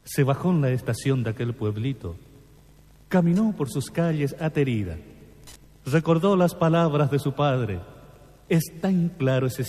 Se bajó en la estación de aquel pueblito, caminó por sus calles aterida, recordó las palabras de su padre. Es tan claro ese